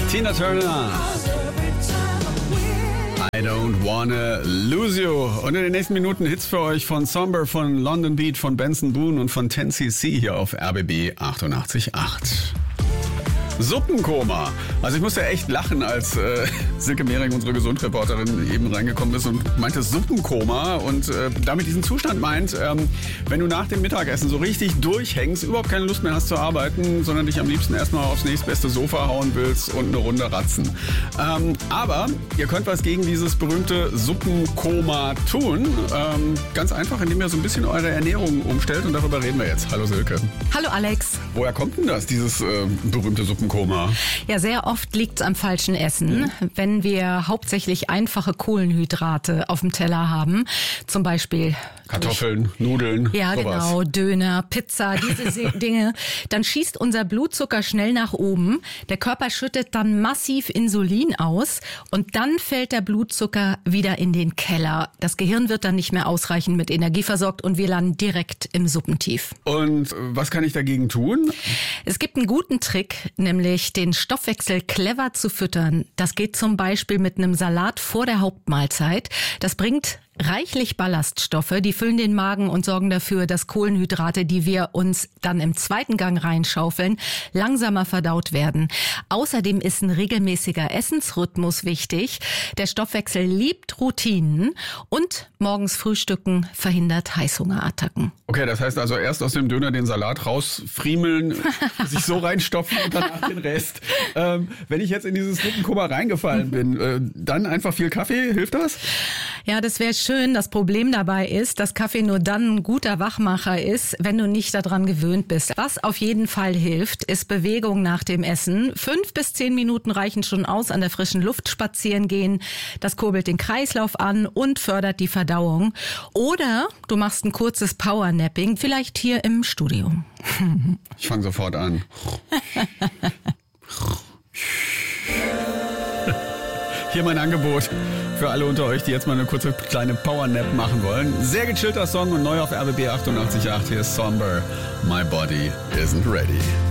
Tina Turner. I don't wanna lose you. Und in den nächsten Minuten Hits für euch von Somber, von London Beat, von Benson Boone und von 10cc hier auf RBB 88.8. Suppenkoma. Also ich musste echt lachen, als Silke Mehring, unsere Gesundreporterin, eben reingekommen ist und meinte Suppenkoma und damit diesen Zustand meint, wenn du nach dem Mittagessen so richtig durchhängst, überhaupt keine Lust mehr hast zu arbeiten, sondern dich am liebsten erstmal aufs nächstbeste Sofa hauen willst und eine Runde ratzen. Aber ihr könnt was gegen dieses berühmte Suppenkoma tun. Ganz einfach, indem ihr so ein bisschen eure Ernährung umstellt und darüber reden wir jetzt. Hallo Silke. Hallo Alex. Woher kommt denn das, dieses berühmte Suppenkoma? Ja, sehr oft liegt es am falschen Essen. Wenn wir hauptsächlich einfache Kohlenhydrate auf dem Teller haben, zum Beispiel Kartoffeln, Nudeln, ja, sowas. Genau, Döner, Pizza, diese Dinge, dann schießt unser Blutzucker schnell nach oben. Der Körper schüttet dann massiv Insulin aus und dann fällt der Blutzucker wieder in den Keller. Das Gehirn wird dann nicht mehr ausreichend mit Energie versorgt und wir landen direkt im Suppentief. Und was kann ich dagegen tun? Es gibt einen guten Trick, nämlich den Stoffwechsel clever zu füttern. Das geht zum Beispiel mit einem Salat vor der Hauptmahlzeit. Das bringt reichlich Ballaststoffe, die füllen den Magen und sorgen dafür, dass Kohlenhydrate, die wir uns dann im zweiten Gang reinschaufeln, langsamer verdaut werden. Außerdem ist ein regelmäßiger Essensrhythmus wichtig. Der Stoffwechsel liebt Routinen und morgens Frühstücken verhindert Heißhungerattacken. Okay, das heißt also erst aus dem Döner den Salat rausfriemeln, sich so reinstopfen und danach den Rest. Wenn ich jetzt in dieses Suppenkoma reingefallen bin, dann einfach viel Kaffee, hilft das? Ja, das wäre schön. Das Problem dabei ist, dass Kaffee nur dann ein guter Wachmacher ist, wenn du nicht daran gewöhnt bist. Was auf jeden Fall hilft, ist Bewegung nach dem Essen. 5 bis 10 Minuten reichen schon aus, an der frischen Luft spazieren gehen. Das kurbelt den Kreislauf an und fördert die Verdauung. Oder du machst ein kurzes Powernapping, vielleicht hier im Studio. Ich fange sofort an. Hier mein Angebot für alle unter euch, die jetzt mal eine kurze kleine Powernap machen wollen. Sehr gechillter Song und neu auf RBB 88.8. Hier ist Somber, My Body Isn't Ready.